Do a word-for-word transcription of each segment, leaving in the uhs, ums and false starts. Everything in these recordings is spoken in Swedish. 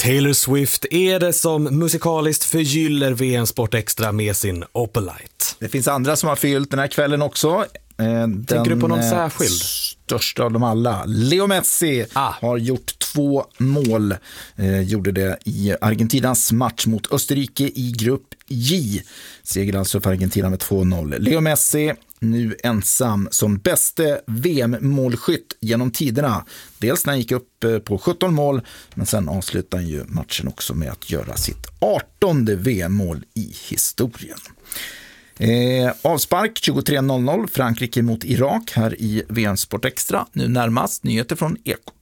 Taylor Swift är det som musikaliskt förgyller V M Sport Extra med sin Opalite. Det finns andra som har förgyllt den här kvällen också. Den, Tänker du på någon särskild? Största av dem alla. Leo Messi ah. har gjort två mål. Eh, gjorde det i Argentinas match mot Österrike i grupp J. Seger alltså för Argentina med två noll. Leo Messi nu ensam som bäste V M-målskytt genom tiderna. Dels när han gick upp på sjutton mål, men sen avslutade han ju matchen också med att göra sitt artonde V M-mål i historien. Eh, avspark tjugotre noll noll, Frankrike mot Irak här i V M Sport Extra. Nu närmast nyheter från Ekot.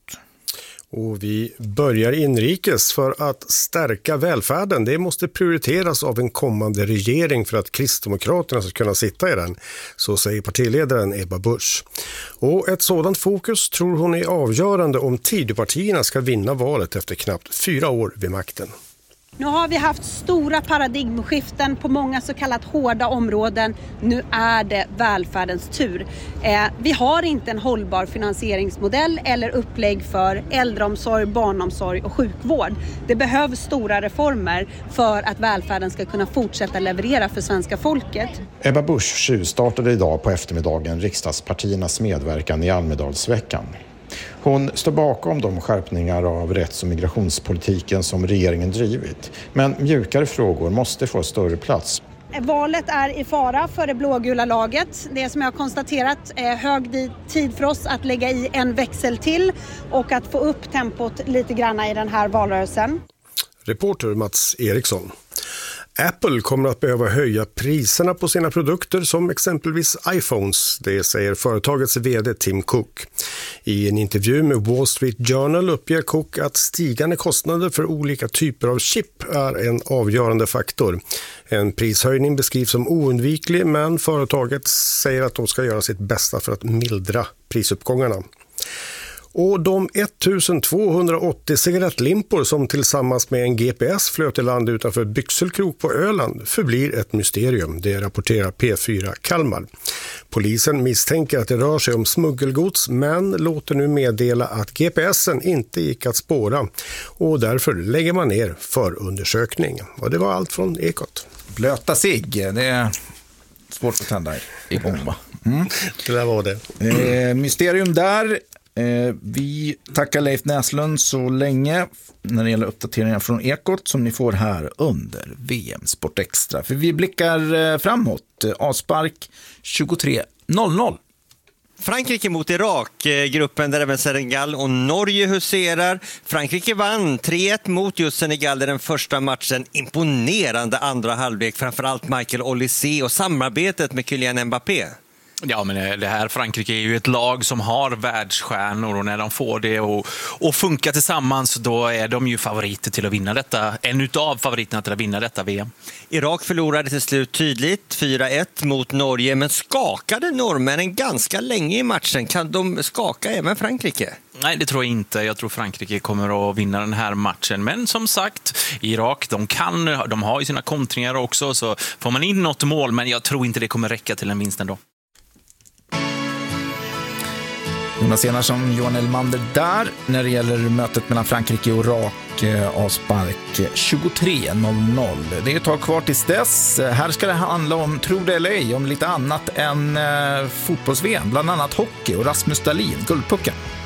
Och vi börjar inrikes. För att stärka välfärden, det måste prioriteras av en kommande regering för att Kristdemokraterna ska kunna sitta i den. Så säger partiledaren Ebba Busch. Och ett sådant fokus tror hon är avgörande om Tidöpartierna ska vinna valet efter knappt fyra år vid makten. Nu har vi haft stora paradigmskiften på många så kallat hårda områden. Nu är det välfärdens tur. Eh, vi har inte en hållbar finansieringsmodell eller upplägg för äldreomsorg, barnomsorg och sjukvård. Det behövs stora reformer för att välfärden ska kunna fortsätta leverera för svenska folket. Ebba Busch tjuvstartade idag på eftermiddagen riksdagspartiernas medverkan i Almedalsveckan. Hon står bakom de skärpningar av rätts- och migrationspolitiken som regeringen drivit. Men mjukare frågor måste få större plats. Valet är i fara för det blågula laget. Det är som jag har konstaterat hög tid för oss att lägga i en växel till och att få upp tempot lite grann i den här valrörelsen. Reporter Mats Eriksson. Apple kommer att behöva höja priserna på sina produkter som exempelvis iPhones, det säger företagets vd Tim Cook. I en intervju med Wall Street Journal uppger Cook att stigande kostnader för olika typer av chip är en avgörande faktor. En prishöjning beskrivs som oundviklig, men företaget säger att de ska göra sitt bästa för att mildra prisuppgångarna. Och de ettusentvåhundraåttio cigarettlimpor som tillsammans med en G P S flöt i land utanför Byxelkrok på Öland förblir ett mysterium, det rapporterar P fyra Kalmar. Polisen misstänker att det rör sig om smuggelgods, men låter nu meddela att G P S'en inte gick att spåra och därför lägger man ner förundersökning. Och det var allt från Ekot. Blöta sig, det är svårt att tända igång, va? Mm. Det där var det. Eh, mysterium där. Eh, vi tackar Leif Näslund så länge när det gäller uppdateringar från Ekot som ni får här under V M Sport Extra. För vi blickar eh, framåt. Avspark tjugotre noll noll. Frankrike mot Irak, gruppen där även Senegal och Norge huserar. Frankrike vann tre ett mot just Senegal i den första matchen. Imponerande andra halvlek, framförallt Michael Olise och samarbetet med Kylian Mbappé. Ja, men det här Frankrike är ju ett lag som har världsstjärnor och när de får det och, och funkar tillsammans då är de ju favoriter till att vinna detta. En utav favoriterna till att vinna detta V M. Irak förlorade till slut tydligt fyra ett mot Norge, men skakade norrmännen ganska länge i matchen. Kan de skaka även Frankrike? Nej, det tror jag inte. Jag tror Frankrike kommer att vinna den här matchen. Men som sagt, Irak, de kan, de har ju sina kontringar också, så får man in något mål, men jag tror inte det kommer räcka till en vinst ändå. Jonas Enarsson, Johan Elmander där när det gäller mötet mellan Frankrike och Irak, avspark tjugotre noll noll. Det är ett tag kvar tills dess. Här ska det handla om, tro det eller ej, om lite annat än eh, fotbolls-V M, bland annat hockey och Rasmus Dahlin, Guldpucken.